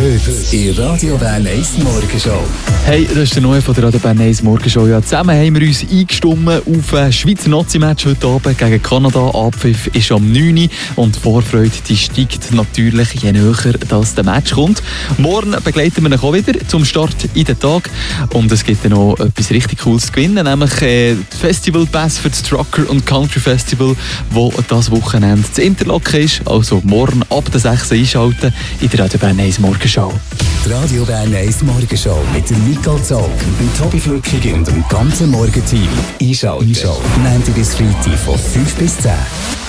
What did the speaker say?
Heute in Radio Bern 1 Morgenshow. Hey, das ist der Neue von der Radio Bern 1 Morgenshow. Ja, zusammen haben wir uns eingestimmt auf ein Schweizer Nazi-Match heute Abend gegen Kanada. Abpfiff ist am 9 Uhr und die Vorfreude die steigt natürlich, je näher das der Match kommt. Morgen begleiten wir euch auch wieder zum Start in den Tag. Und es gibt dann noch etwas richtig Cooles zu gewinnen, nämlich das Festival Pass für das Trucker und Country Festival, das das Wochenende zu Interlaken ist. Also morgen ab der 6 Uhr einschalten in der Radio Bern 1 Morgenshow. Die Radio Bern 1 Morgenshow mit dem Nicole Zog, dem Tobi Flückig und dem ganzen Morgenteam. Einschalten. Montag bis Freitag von 5 bis 10.